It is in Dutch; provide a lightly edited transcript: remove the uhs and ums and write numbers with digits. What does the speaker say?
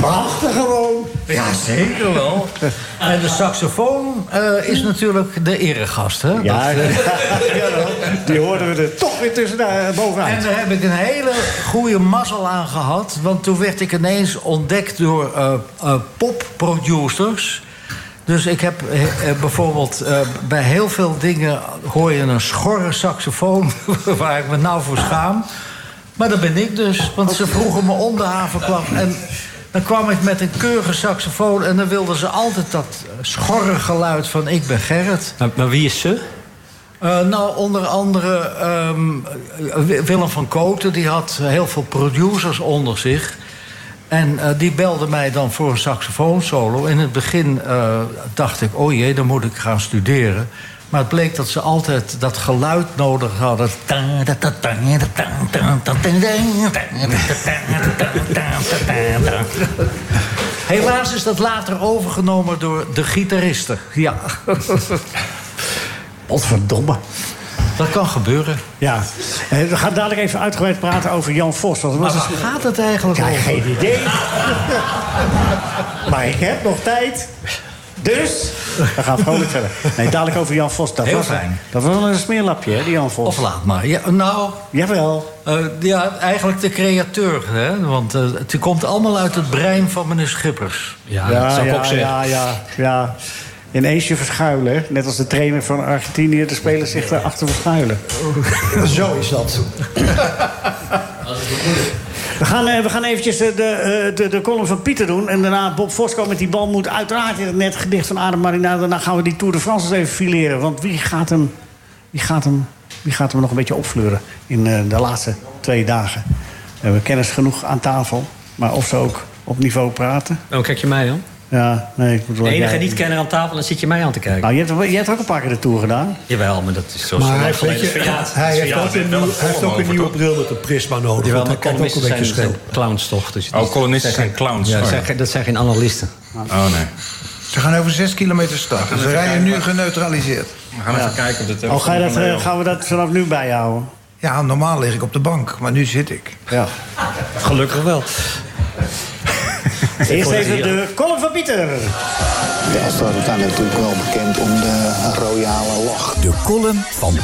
prachtig gewoon. Ja, zeker wel. En de saxofoon is natuurlijk de eregast, hè? Ja, die hoorden we er toch weer bovenuit. En daar heb ik een hele goede mazzel aan gehad. Want toen werd ik ineens ontdekt door popproducers. Dus ik heb bijvoorbeeld bij heel veel dingen hoor je een schorre saxofoon waar ik me nou voor schaam. Maar dat ben ik dus, want ze vroegen me om de havenklap. En dan kwam ik met een keurige saxofoon en dan wilden ze altijd dat schorre geluid van ik ben Gerrit. Maar wie is ze? Nou, onder andere Willem van Kooten, die had heel veel producers onder zich. En die belde mij dan voor een saxofoonsolo. In het begin dacht ik, oh jee, dan moet ik gaan studeren. Maar het bleek dat ze altijd dat geluid nodig hadden. Helaas is dat later overgenomen door de gitaristen. Ja. Potverdomme. Dat kan gebeuren. Ja. We gaan dadelijk even uitgebreid praten over Jan Vos. Maar waar gaat het eigenlijk over? Geen idee. Maar ik heb nog tijd. Dus, we gaan vrolijk verder. Nee, dadelijk over Jan Vos. Dat heel was fijn. Dat was wel een smeerlapje, hè, die Jan Vos. Of laat maar. Ja, nou... Jawel. Ja, eigenlijk de createur, hè? Want het komt allemaal uit het brein van meneer Schippers. Ja, dat zou ik ook zeggen. Ja. Ineensje verschuilen, hè? Net als de trainer van Argentinië. De spelers zich daarachter verschuilen. Zo is dat. We gaan eventjes de column van Pieter doen. En daarna Bob Fosco met die bal moet uiteraard in het net gedicht van Adem Marina. Daarna gaan we die Tour de France eens even fileren. Want wie gaat hem nog een beetje opfleuren in de laatste 2 dagen? We hebben kennis genoeg aan tafel. Maar of ze ook op niveau praten. Oh, kijk je mij dan? Ja, nee. Ik moet wel de enige niet-kenner aan tafel, dan zit je mij aan te kijken. Nou, je hebt ook een paar keer de Tour gedaan. Jawel, maar dat is zo Maar lang geleden. hij heeft ook een nieuwe bril met een prisma nodig. Jawel, Want maar hij kijkt ook een beetje columnisten zijn scheef. clowns toch? Dus columnisten zijn clowns. Ja, dat zijn geen analisten. Oh nee. Ze gaan over 6 kilometer starten. Ze rijden nu geneutraliseerd. We gaan even kijken of dit... Gaan we dat vanaf nu bijhouden? Ja, normaal lig ik op de bank, maar nu zit ik. Ja. Gelukkig wel. Eerst even de column van Pieter. De Astor is natuurlijk wel bekend om de royale lach. De column van